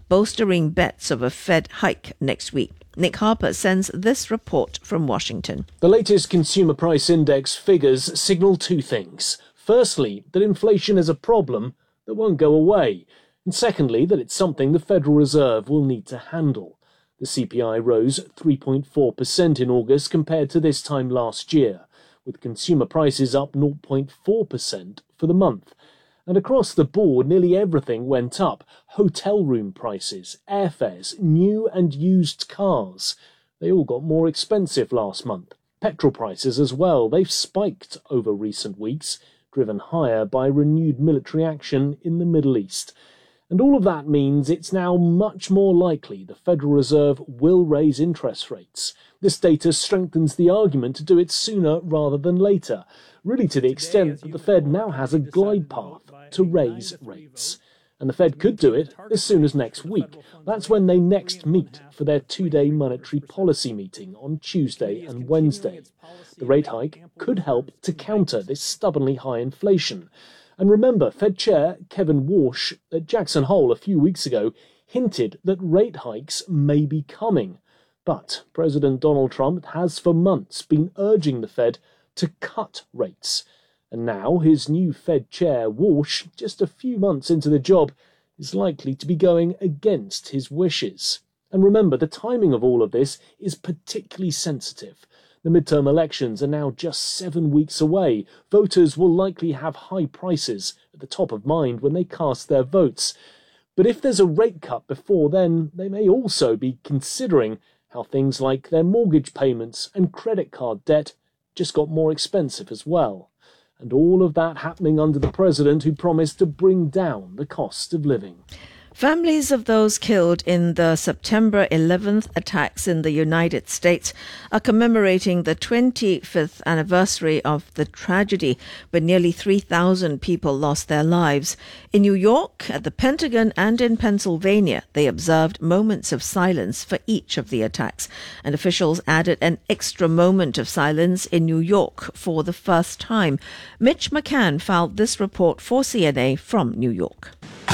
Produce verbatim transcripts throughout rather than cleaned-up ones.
bolstering bets of a Fed hike next week. Nick Harper sends this report from Washington. The latest consumer price index figures signal two things. Firstly, that inflation is a problem that won't go away. And secondly, that it's something the Federal Reserve will need to handle. The C P I rose three point four percent in August compared to this time last year, with consumer prices up zero point four percent for the month. And across the board, nearly everything went up. Hotel room prices, airfares, new and used cars. They all got more expensive last month. Petrol prices as well. They've spiked over recent weeks, driven higher by renewed military action in the Middle East. And all of that means it's now much more likely the Federal Reserve will raise interest rates. This data strengthens the argument to do it sooner rather than later, really to the extent that the Fed now has a glide path to raise rates. And the Fed could do it as soon as next week. That's when they next meet for their two-day monetary policy meeting on Tuesday and Wednesday. The rate hike could help to counter this stubbornly high inflation. And remember, Fed Chair Kevin Warsh at Jackson Hole a few weeks ago hinted that rate hikes may be coming. But President Donald Trump has for months been urging the Fed to cut rates. And now his new Fed Chair, Warsh, just a few months into the job, is likely to be going against his wishes. And remember, the timing of all of this is particularly sensitive. The midterm elections are now just seven weeks away. Voters will likely have high prices at the top of mind when they cast their votes. But if there's a rate cut before then, they may also be considering how things like their mortgage payments and credit card debt just got more expensive as well. And all of that happening under the president who promised to bring down the cost of living. Families of those killed in the September eleventh attacks in the United States are commemorating the twenty-fifth anniversary of the tragedy when nearly three thousand people lost their lives. In New York, at the Pentagon and in Pennsylvania, they observed moments of silence for each of the attacks, and officials added an extra moment of silence in New York for the first time. Mitch McCann filed this report for C N A from New York.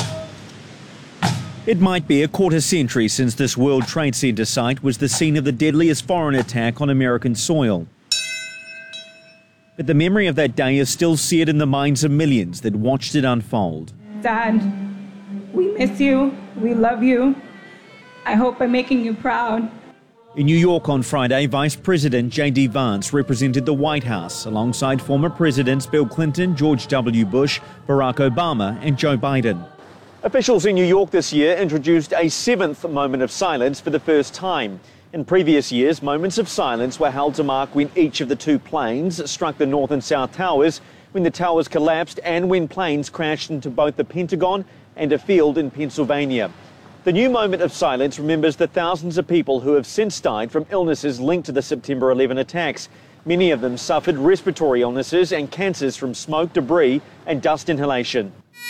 It might be a quarter century since this World Trade Center site was the scene of the deadliest foreign attack on American soil. But the memory of that day is still seared in the minds of millions that watched it unfold. Dad, we miss you. We love you. I hope I'm making you proud. In New York on Friday, Vice President J D Vance represented the White House alongside former Presidents Bill Clinton, George W. Bush, Barack Obama and Joe Biden. Officials in New York this year introduced a seventh moment of silence for the first time. In previous years, moments of silence were held to mark when each of the two planes struck the North and South Towers, when the towers collapsed and when planes crashed into both the Pentagon and a field in Pennsylvania. The new moment of silence remembers the thousands of people who have since died from illnesses linked to the September eleventh attacks. Many of them suffered respiratory illnesses and cancers from smoke, debris and dust inhalation.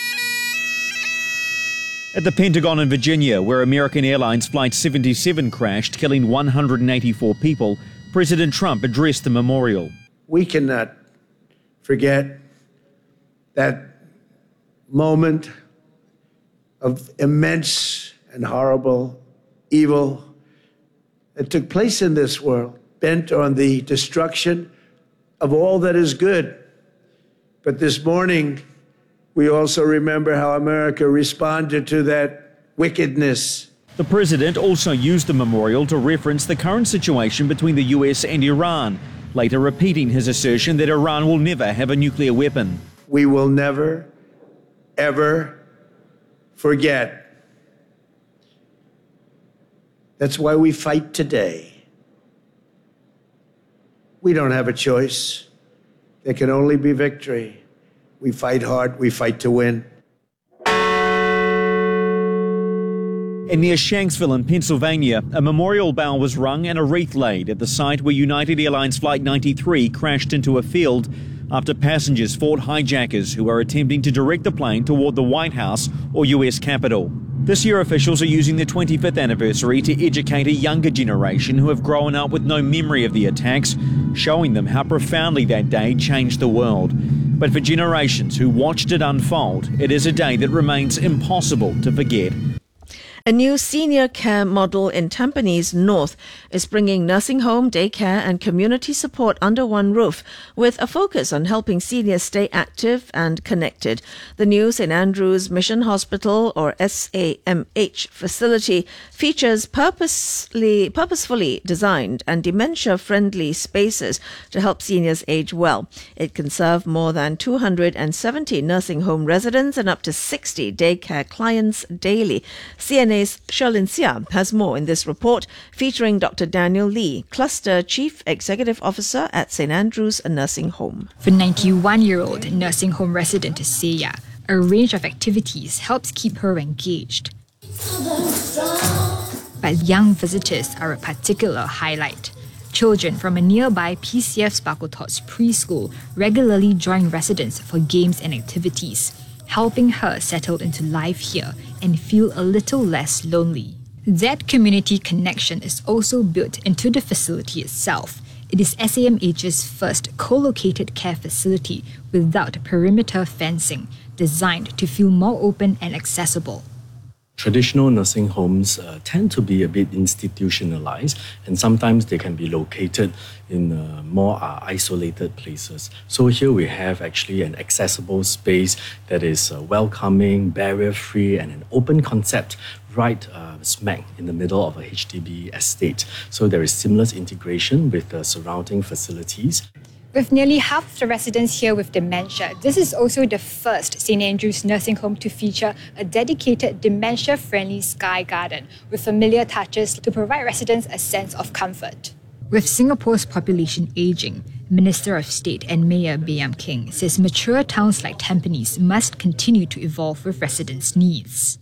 At the Pentagon in Virginia, where American Airlines Flight seventy-seven crashed, killing one hundred eighty-four people, President Trump addressed the memorial. We cannot forget that moment of immense and horrible evil that took place in this world, bent on the destruction of all that is good. But this morning, we also remember how America responded to that wickedness. The president also used the memorial to reference the current situation between the U S and Iran, later repeating his assertion that Iran will never have a nuclear weapon. We will never, ever forget. That's why we fight today. We don't have a choice. There can only be victory. We fight hard, we fight to win. And near Shanksville in Pennsylvania, a memorial bell was rung and a wreath laid at the site where United Airlines Flight ninety-three crashed into a field after passengers fought hijackers who were attempting to direct the plane toward the White House or U S Capitol. This year, officials are using the twenty-fifth anniversary to educate a younger generation who have grown up with no memory of the attacks, showing them how profoundly that day changed the world. But for generations who watched it unfold, it is a day that remains impossible to forget. A new senior care model in Tampines North is bringing nursing home, daycare and community support under one roof, with a focus on helping seniors stay active and connected. The new Saint Andrew's Mission Hospital, or S A M H facility, features purposely, purposefully designed and dementia-friendly spaces to help seniors age well. It can serve more than two hundred seventy nursing home residents and up to sixty daycare clients daily. C N A's Sherlyn Sia has more in this report, featuring Doctor Daniel Lee, Cluster Chief Executive Officer at Saint Andrew's Nursing Home. For ninety-one-year-old nursing home resident Seya, a range of activities helps keep her engaged. But young visitors are a particular highlight. Children from a nearby P C F Sparkletots preschool regularly join residents for games and activities, helping her settle into life here and feel a little less lonely. That community connection is also built into the facility itself. It is S A M H's first co-located care facility without perimeter fencing, designed to feel more open and accessible. Traditional nursing homes uh, tend to be a bit institutionalized, and sometimes they can be located in uh, more uh, isolated places. So here we have actually an accessible space that is uh, welcoming, barrier-free, and an open concept right uh, smack in the middle of a H D B estate. So there is seamless integration with the surrounding facilities. With nearly half of the residents here with dementia, this is also the first Saint Andrew's nursing home to feature a dedicated dementia-friendly sky garden with familiar touches to provide residents a sense of comfort. With Singapore's population aging, Minister of State and Mayor Baey Yam Keng says mature towns like Tampines must continue to evolve with residents' needs.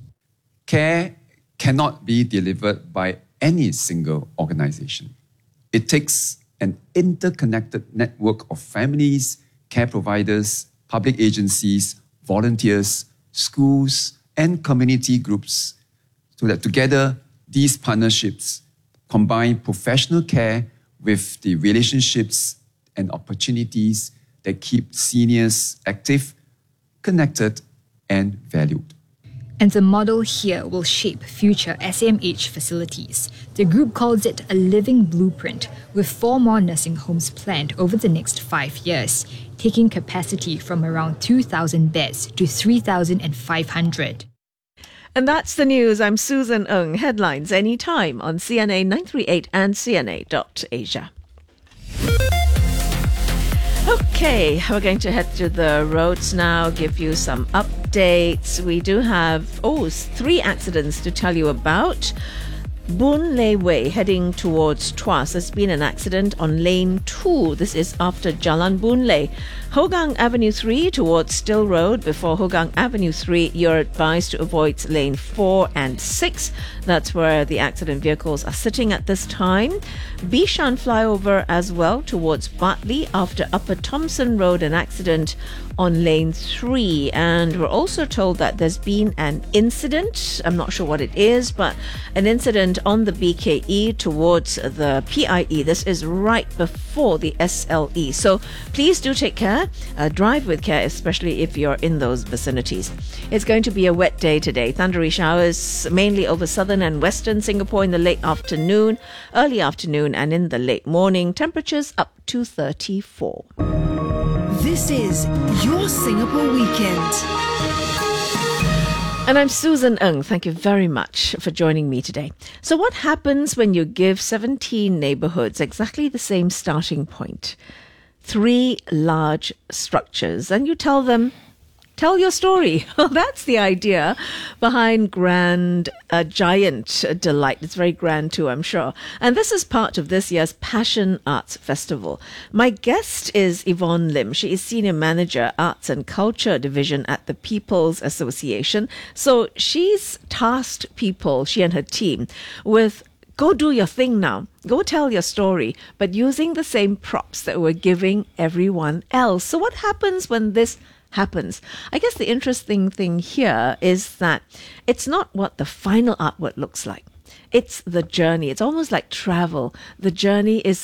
Care cannot be delivered by any single organisation. It takes an interconnected network of families, care providers, public agencies, volunteers, schools, and community groups, so that together these partnerships combine professional care with the relationships and opportunities that keep seniors active, connected, and valued. And the model here will shape future S A M H facilities. The group calls it a living blueprint, with four more nursing homes planned over the next five years, taking capacity from around two thousand beds to three thousand five hundred. And that's the news. I'm Susan Ng. Headlines anytime on C N A nine three eight and C N A dot Asia. Okay, we're going to head to the roads now, give you some updates. We do have, oh, three accidents to tell you about. Boon Lay Way heading towards Tuas. There's been an accident on lane two. This is after Jalan Boon Lay. Hougang Avenue three towards Still Road. Before Hougang Avenue three, you're advised to avoid lane four and six. That's where the accident vehicles are sitting at this time. Bishan flyover as well towards Bartley after Upper Thompson Road, an accident on lane three. And we're also told that there's been an incident. I'm not sure what it is, but an incident on the B K E towards the P I E. This is right before the S L E. So please do take care. Uh, drive with care, especially if you're in those vicinities. It's going to be a wet day today. Thundery showers mainly over southern and western Singapore in the late afternoon, early afternoon and in the late morning. Temperatures up to thirty-four. This is your Singapore Weekend. And I'm Susan Ng. Thank you very much for joining me today. So what happens when you give seventeen neighbourhoods exactly the same starting point? Three large structures, and you tell them, tell your story. That's the idea behind Grand uh, Giant Delight. It's very grand too, I'm sure. And this is part of this year's Passion Arts Festival. My guest is Yvonne Lim. She is Senior Manager, Arts and Culture Division at the People's Association. So she's tasked people, she and her team, with go do your thing now. Go tell your story, but using the same props that we're giving everyone else. So what happens when this happens? I guess the interesting thing here is that it's not what the final artwork looks like. It's the journey. It's almost like travel. The journey is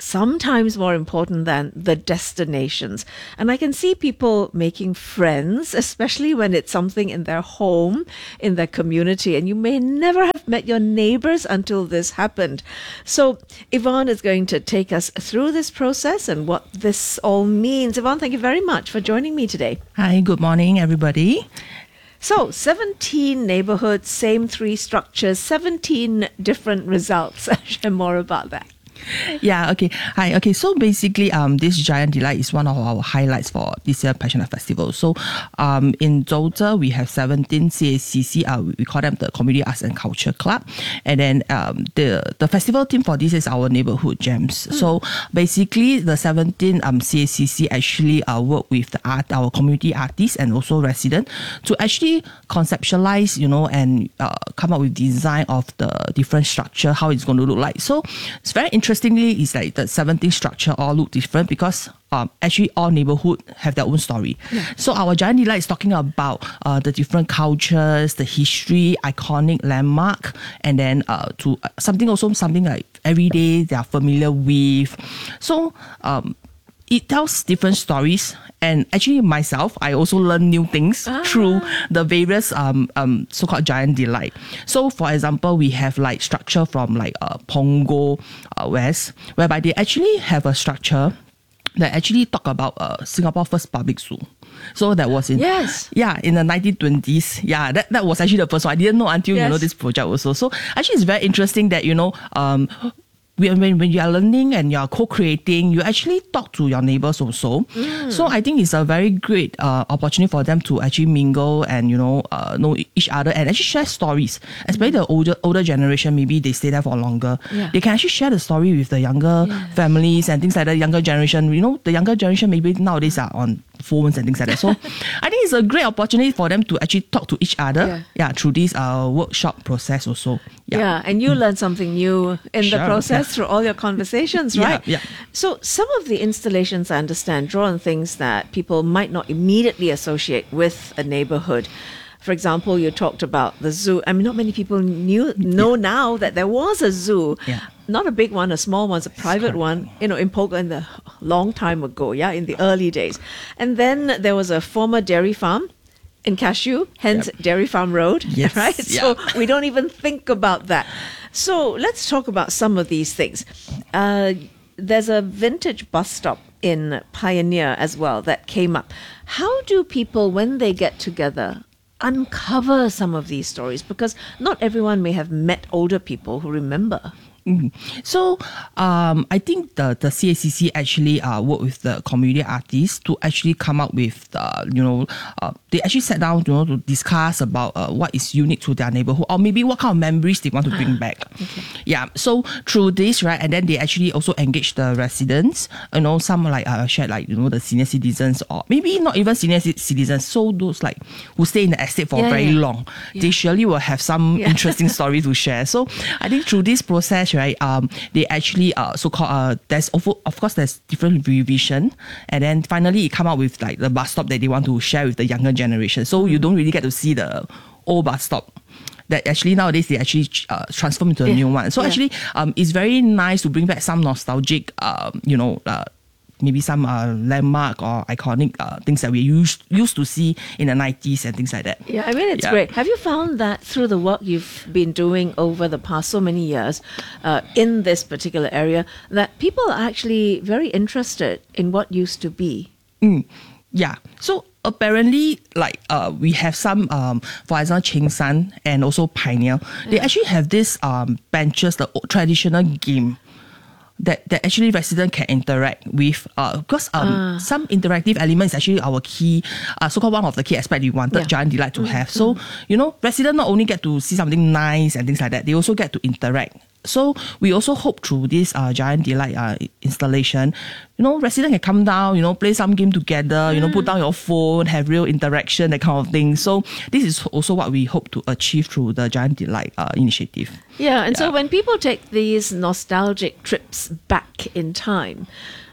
sometimes more important than the destinations. And I can see people making friends, especially when it's something in their home, in their community, and you may never have met your neighbors until this happened. So Yvonne is going to take us through this process and what this all means. Yvonne, thank you very much for joining me today. Hi, good morning, everybody. So, seventeen neighborhoods, same three structures, seventeen different results. Share more about that. Yeah, okay. Hi, okay. So basically, um, this Giant Delight is one of our highlights for this year Passionate Festival. So, um, in total, we have seventeen C A C C. Uh, we call them the Community Arts and Culture Club, and then um, the the festival theme for this is our neighborhood gems. Mm. So basically, the seventeen um C A C C actually uh work with the art, our community artists and also resident to actually conceptualize, you know, and uh, come up with design of the different structure, how it's going to look like. So it's very interesting. Interestingly, it's like the seventeen structure all look different because um, actually all neighborhood have their own story. Yeah. So our Giant Delight is talking about uh, the different cultures, the history, iconic landmark, and then uh, to uh, something also something like every day they are familiar with. So um, it tells different stories. And actually myself, I also learn new things ah. through the various um, um so-called Giant Delight. So for example, we have like structure from like uh, Punggol uh, West, whereby they actually have a structure that actually talk about uh, Singapore first public zoo. So that was in yes. yeah, in the nineteen twenties. Yeah, that, that was actually the first one. I didn't know until yes. you know this project also. So actually it's very interesting that, you know, um When, when you are learning and you are co-creating, you actually talk to your neighbors also. Mm. So I think it's a very great uh, opportunity for them to actually mingle and, you know, uh, know each other and actually share stories. Especially the older older generation, maybe they stay there for longer. Yeah. They can actually share the story with the younger yes. families and things like that. Younger generation, you know, the younger generation maybe nowadays are on phones and things like that. So I think it's a great opportunity for them to actually talk to each other. Yeah, yeah through this uh, workshop process also. Yeah, yeah and you mm. learn something new in sure. the process yeah. through all your conversations, right? Yeah, yeah. So some of the installations, I understand, draw on things that people might not immediately associate with a neighborhood. For example, you talked about the zoo. I mean, not many people knew know yeah. now that there was a zoo. Yeah. Not a big one, a small one, a private one, you know, in Pogo in the long time ago, yeah, in the early days. And then there was a former dairy farm in Cashew, hence yep. Dairy Farm Road, yes. right? Yeah. So we don't even think about that. So let's talk about some of these things. Uh, there's a vintage bus stop in Pioneer as well that came up. How do people, when they get together, uncover some of these stories? Because not everyone may have met older people who remember. Mm. So um, I think the, the C A C C actually uh, work with the community artists to actually come up with, uh, you know, uh, they actually sat down, you know, to discuss about uh, what is unique to their neighborhood or maybe what kind of memories they want to bring back. Okay. Yeah, so through this, right, and then they actually also engage the residents, you know, some like uh, shared like, you know, the senior citizens or maybe not even senior c- citizens, so those like who stay in the estate for yeah, very yeah. long, yeah. they surely will have some yeah. interesting stories to share. So I think through this process, right, um, they actually uh, so-called uh, there's of, of course there's different revision, and then finally it come out with like the bus stop that they want to share with the younger generation. So you don't really get to see the old bus stop. That actually nowadays they actually uh, transform into a yeah. new one. So yeah. actually, um, it's very nice to bring back some nostalgic, um, you know. Uh, maybe some uh, landmark or iconic uh, things that we used used to see in the nineties and things like that. Yeah, I mean, it's yeah. great. Have you found that through the work you've been doing over the past so many years uh, in this particular area, that people are actually very interested in what used to be? Mm, yeah. So apparently, like uh, we have some, um, for example, Cheng San and also Pioneer, they yeah. actually have this um, benches, the traditional game. That, that actually residents can interact with, uh, because um, uh. some interactive elements is actually our key, uh, so-called one of the key aspects we wanted yeah. Giant Delight to mm-hmm. have. So, you know, residents not only get to see something nice and things like that, they also get to interact. So we also hope through this uh, Giant Delight uh, installation, you know, residents can come down, you know, play some game together, mm. you know, put down your phone, have real interaction, that kind of thing. So this is also what we hope to achieve through the Giant Delight uh, initiative. Yeah, and yeah. so when people take these nostalgic trips back in time,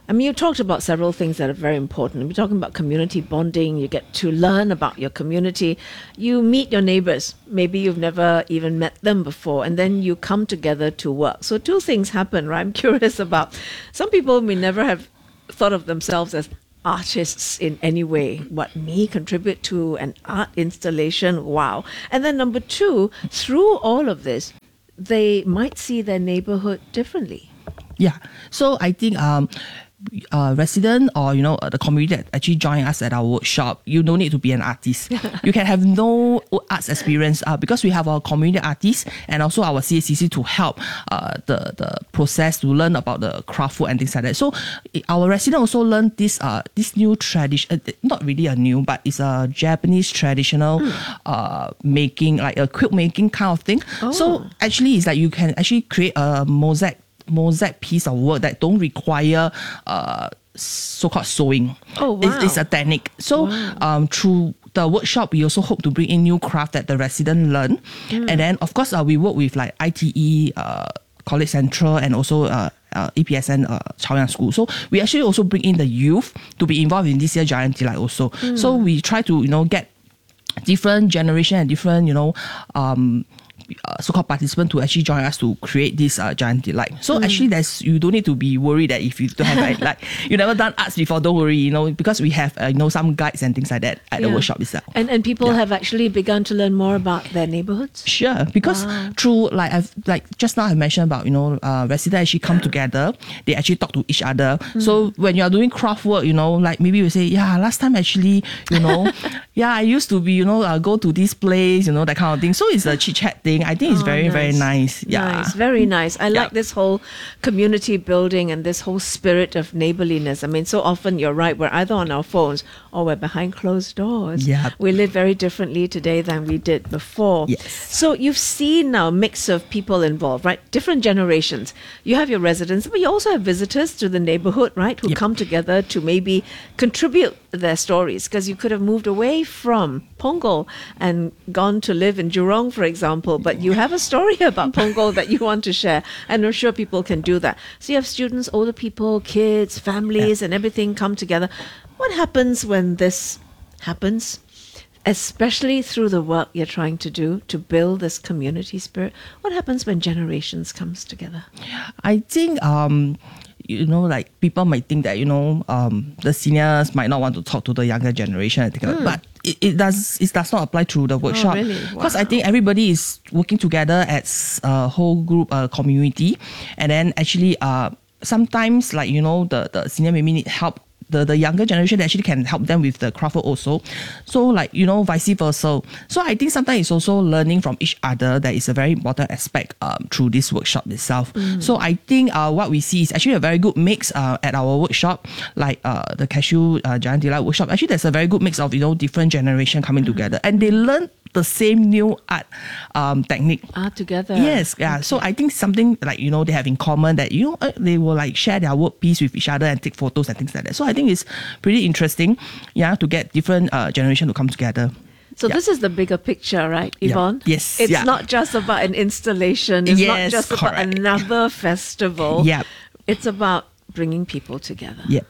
I mean, you talked about several things that are very important. We're talking about community bonding. You get to learn about your community. You meet your neighbors. Maybe you've never even met them before. And then you come together to work. So two things happen, right? I'm curious about. Some people may never have thought of themselves as artists in any way. What, me contribute to an art installation? Wow. And then number two, through all of this, they might see their neighborhood differently. Yeah. So I think um, uh, resident or, you know, uh, the community that actually join us at our workshop, you don't need to be an artist. You can have no arts experience uh, because we have our community artists and also our C A C C to help uh, the, the process to learn about the craft food and things like that. So our resident also learn this uh, this new tradition, uh, not really a new, but it's a Japanese traditional mm. uh, making, like a quilt making kind of thing. Oh. So actually it's like you can actually create a mosaic mosaic piece of work that don't require uh, so-called sewing. Oh, wow. It's, it's a technique. So wow. um, through the workshop, we also hope to bring in new craft that the resident learn. Mm. And then, of course, uh, we work with like I T E, uh, College Central, and also uh, uh, A P S N, uh, Chaoyang School. So we actually also bring in the youth to be involved in this year Giant Delight also. Mm. So we try to, you know, get different generation and different, you know, um, Uh, so-called participant to actually join us to create this uh, Giant Delight. So mm. actually, there's you don't need to be worried that if you don't have like, like you never done arts before, don't worry. You know, because we have uh, you know some guides and things like that at yeah. the workshop itself. And and people yeah. have actually begun to learn more about their neighborhoods. Sure, because wow. through like I've like just now I mentioned about you know uh, residents actually come together. They actually talk to each other. Mm. So when you are doing craft work, you know, like maybe you say, yeah, last time actually, you know, yeah, I used to be you know uh, go to this place, you know, that kind of thing. So it's a chit chat thing. I think it's oh, very nice. very nice. Yeah, nice, very nice. I yeah. like this whole community building and this whole spirit of neighborliness. I mean, so often you're right. We're either on our phones or we're behind closed doors. Yeah, we live very differently today than we did before. Yes. So you've seen now a mix of people involved, right? Different generations. You have your residents, but you also have visitors to the neighborhood, right? Who yep. come together to maybe contribute their stories, because you could have moved away from Punggol and gone to live in Jurong, for example, but you have a story about Punggol that you want to share, and I'm sure people can do that. So you have students, older people, kids, families, yeah. and everything come together. What happens when this happens, especially through the work you're trying to do to build this community spirit? What happens when generations comes together? I think um you know, like people might think that, you know, um, the seniors might not want to talk to the younger generation, mm. but it, it does it does not apply through the workshop. Oh, really? Because Wow. I think everybody is working together as a whole group, a community, and then actually uh, sometimes like, you know, the, the senior maybe need help. The, the younger generation actually can help them with the craft work also. So like, you know, vice versa. So I think sometimes it's also learning from each other that is a very important aspect um, through this workshop itself. Mm. So I think uh, what we see is actually a very good mix uh, at our workshop, like uh, the Cashew uh, Giant Delight workshop. Actually, there's a very good mix of, you know, different generation coming mm. together. And they learn the same new art um, technique. Art together. Yes, yeah. Okay. So I think something like, you know, they have in common that, you know, uh, they will like share their work piece with each other and take photos and things like that. So I think it's pretty interesting, yeah, to get different uh, generation to come together. So yeah. this is the bigger picture, right, Yvonne? Yeah. Yes. It's yeah. not just about an installation. It's yes, not just correct. about another festival. Yep. It's about bringing people together. Yep.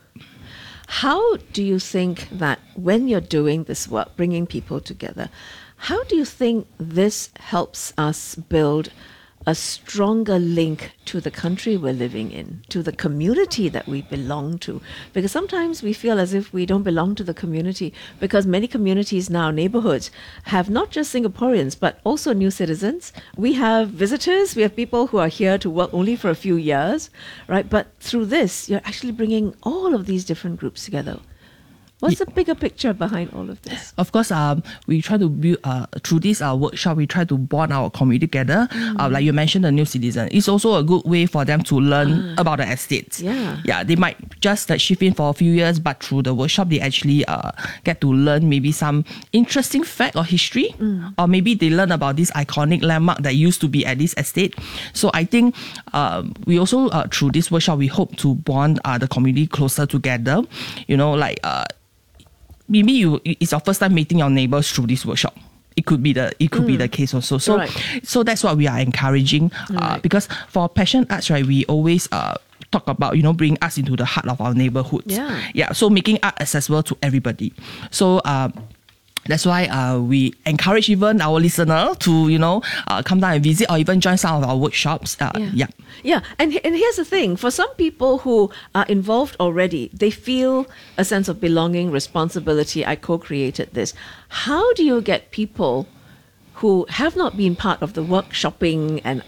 How do you think that when you're doing this work, bringing people together, how do you think this helps us build a stronger link to the country we're living in, to the community that we belong to? Because sometimes we feel as if we don't belong to the community, because many communities now, neighborhoods, have not just Singaporeans, but also new citizens. We have visitors, we have people who are here to work only for a few years, right? But through this, you're actually bringing all of these different groups together. What's the bigger picture behind all of this? Of course, um, we try to build, uh, through this uh, workshop, we try to bond our community together. Mm. Uh, like you mentioned, the new citizen. It's also a good way for them to learn uh, about the estates. Yeah. Yeah, they might just uh, shift in for a few years, but through the workshop, they actually uh, get to learn maybe some interesting fact or history, mm. or maybe they learn about this iconic landmark that used to be at this estate. So I think um, we also, uh, through this workshop, we hope to bond uh, the community closer together. You know, like... Uh, Maybe you it's your first time meeting your neighbors through this workshop. It could be the it could mm. be the case also. So right. so that's what we are encouraging. Uh, right. Because for passion arts, right, we always uh talk about, you know, bringing us into the heart of our neighborhoods. Yeah. Yeah. So making art accessible to everybody. So, um, that's why uh, we encourage even our listener to, you know, uh, come down and visit or even join some of our workshops. Uh, Yeah. yeah. Yeah, and and here's the thing: for some people who are involved already, they feel a sense of belonging, responsibility. I co-created this. How do you get people who have not been part of the workshopping and